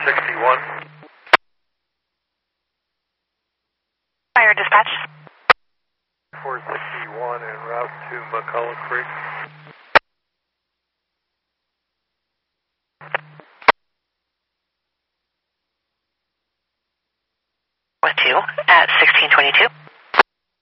461. Fire dispatch. 461 en route to McCullough Creek. With 2 at 1622.